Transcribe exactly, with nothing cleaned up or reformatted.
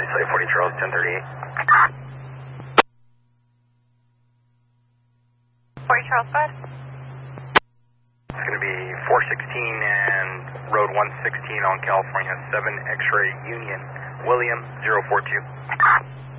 Site forty Charles, ten thirty-eight. forty Charles, go ahead. It's going to be four sixteen and Road one sixteen on California, seven X-ray Union, William, zero four two.